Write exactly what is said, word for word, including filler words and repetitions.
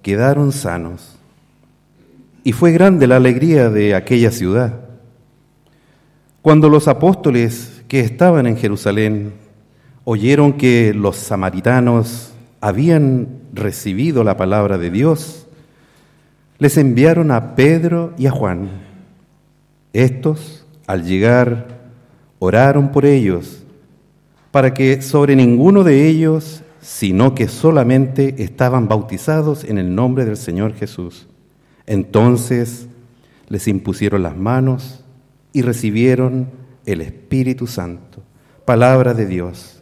quedaron sanos. Y fue grande la alegría de aquella ciudad. Cuando los apóstoles que estaban en Jerusalén oyeron que los samaritanos habían recibido la palabra de Dios, les enviaron a Pedro y a Juan. Estos, al llegar, oraron por ellos, para que sobre ninguno de ellos, sino que solamente estaban bautizados en el nombre del Señor Jesús. Entonces les impusieron las manos y recibieron el Espíritu Santo. Palabra de Dios.